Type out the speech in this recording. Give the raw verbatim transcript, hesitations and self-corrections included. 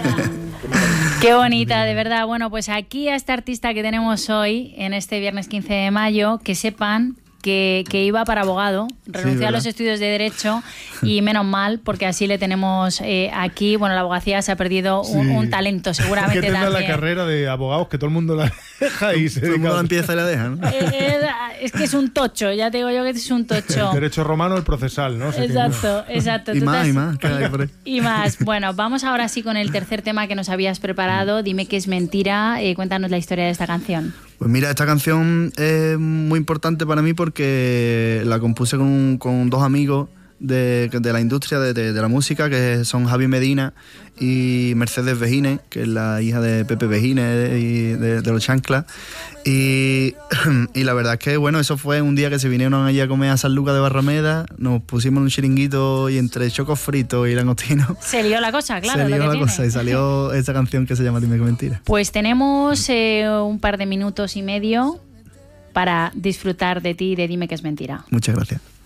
Qué bonita, de verdad. Bueno, pues aquí a este artista que tenemos hoy, en este viernes quince de mayo, que sepan que, que iba para abogado, renunció sí, a los estudios de Derecho y menos mal, porque así le tenemos eh, aquí. Bueno, la abogacía se ha perdido un, sí. un talento, seguramente. Es que también. la carrera de abogados que todo el mundo la deja y se todo el mundo la empieza y la deja, ¿no? Eh, eh, es que es un tocho, ya te digo yo que es un tocho. El derecho romano, el procesal, ¿no? Se exacto, tiene... exacto. Y más, has... y más, ¿qué hay por ahí? Y más. Bueno, vamos ahora sí con el tercer tema que nos habías preparado. Dime que es mentira, eh, cuéntanos la historia de esta canción. Pues mira, esta canción es muy importante para mí porque la compuse con, con dos amigos de, de la industria de, de, de la música, que son Javi Medina y Mercedes Vejines, que es la hija de Pepe Vejines y de, de Los Chanclas. Y, y la verdad es que, bueno, eso fue un día que se vinieron allí a comer a San Lucas de Barrameda, nos pusimos un chiringuito y entre chocos fritos y langostinos se lió la cosa, claro. Se lió lo que la tiene. cosa y salió esa canción que se llama Dime que mentira. Pues tenemos eh, un par de minutos y medio para disfrutar de ti y de Dime que es mentira. Muchas gracias.